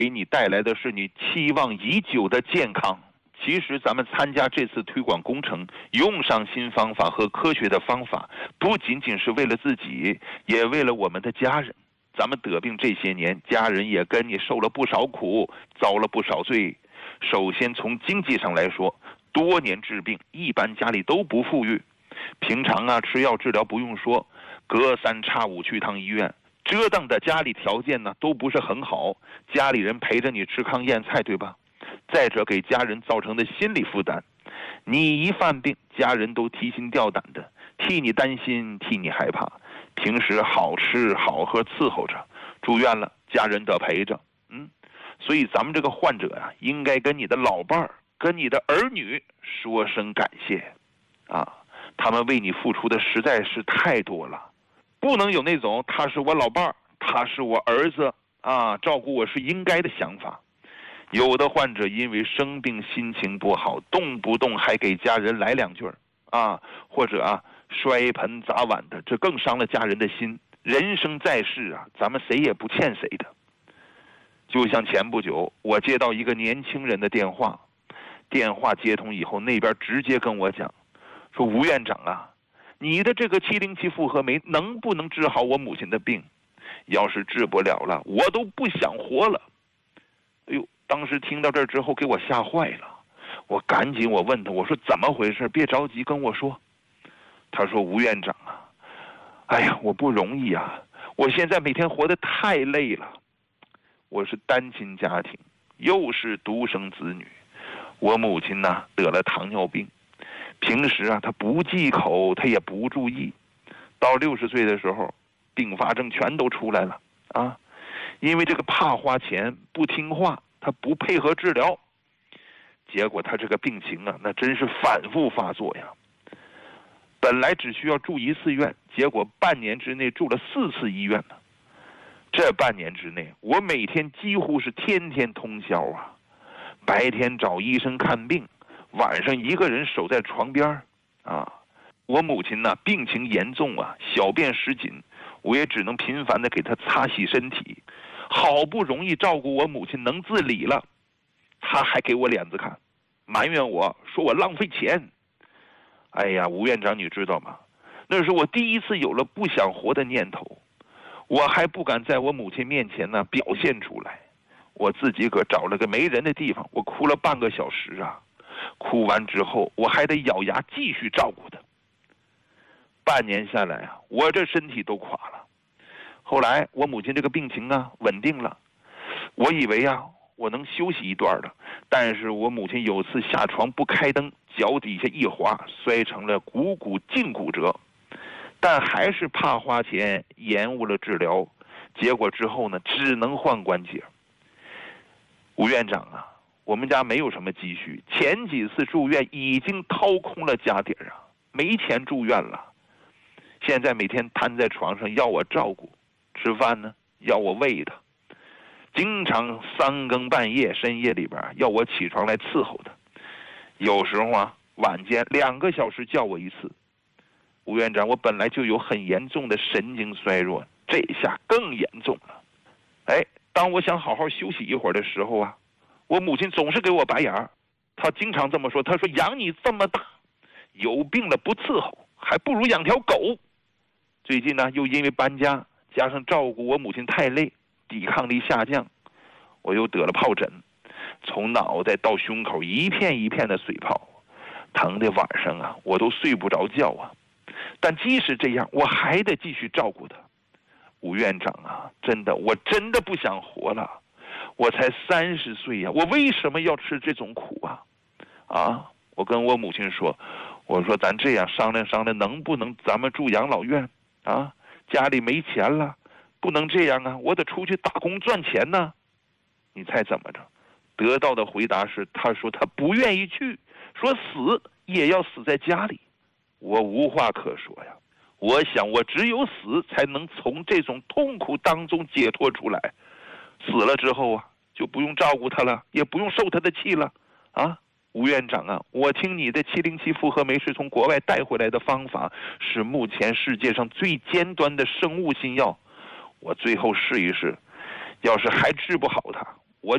给你带来的是你期望已久的健康。其实咱们参加这次推广工程，用上新方法和科学的方法，不仅仅是为了自己，也为了我们的家人。咱们得病这些年，家人也跟你受了不少苦，遭了不少罪。首先从经济上来说，多年治病，一般家里都不富裕，平常吃药治疗不用说，隔3差5去趟医院，折腾的家里条件呢都不是很好，家里人陪着你吃糠咽菜，对吧？再者给家人造成的心理负担，你一犯病，家人都提心吊胆的，替你担心，替你害怕。平时好吃好喝伺候着，住院了家人得陪着。所以咱们这个患者呀，应该跟你的老伴儿、跟你的儿女说声感谢他们为你付出的实在是太多了，不能有那种他是我老伴儿，他是我儿子照顾我是应该的想法。有的患者因为生病心情不好，动不动还给家人来2句或者摔盆砸碗的，这更伤了家人的心。人生在世咱们谁也不欠谁的。就像前不久我接到一个年轻人的电话接通以后，那边直接跟我讲说，吴院长你的这个707复合酶能不能治好我母亲的病？要是治不了了，我都不想活了。哎呦，当时听到这儿之后给我吓坏了，我赶紧问他，我说怎么回事？别着急跟我说。他说，吴院长哎呀，我不容易我现在每天活得太累了。我是单亲家庭，又是独生子女，我母亲得了糖尿病，平时她不忌口，她也不注意，到60岁的时候，并发症全都出来了因为这个怕花钱，不听话，她不配合治疗，结果她这个病情那真是反复发作呀。本来只需要住1次院，结果半年之内住了4次医院呢。这半年之内，我每天几乎是天天通宵白天找医生看病，晚上一个人守在床边我母亲病情严重小便失禁，我也只能频繁的给她擦洗身体。好不容易照顾我母亲能自理了，她还给我脸子看，埋怨我说我浪费钱。哎呀，吴院长你知道吗？那是我第一次有了不想活的念头，我还不敢在我母亲面前表现出来，我自己个找了个没人的地方，我哭了半个小时哭完之后我还得咬牙继续照顾她。半年下来我这身体都垮了。后来我母亲这个病情稳定了，我以为我能休息一段了，但是我母亲有次下床不开灯，脚底下一滑，摔成了股胫骨折，但还是怕花钱，延误了治疗，结果之后只能换关节。吴院长我们家没有什么积蓄，前几次住院已经掏空了家底没钱住院了。现在每天瘫在床上要我照顾，吃饭要我喂他，经常3更半夜深夜里边要我起床来伺候他，有时候晚间2个小时叫我一次。吴院长，我本来就有很严重的神经衰弱，这下更严重了。当我想好好休息一会儿的时候我母亲总是给我白眼，她经常这么说，她说养你这么大，有病了不伺候，还不如养条狗。最近又因为搬家，加上照顾我母亲太累，抵抗力下降，我又得了疱疹，从脑袋到胸口一片一片的水泡，疼的晚上我都睡不着觉但即使这样，我还得继续照顾他。吴院长我真的不想活了，我才30岁我为什么要吃这种苦我跟我母亲说，我说咱这样商量商量，能不能咱们住养老院家里没钱了，不能这样我得出去打工赚钱呢。你猜怎么着？得到的回答是，他说他不愿意去，说死也要死在家里。我无话可说呀，我想我只有死才能从这种痛苦当中解脱出来，死了之后就不用照顾他了，也不用受他的气了吴院长我听你的707复合酶是从国外带回来的方法，是目前世界上最尖端的生物新药，我最后试一试，要是还治不好它，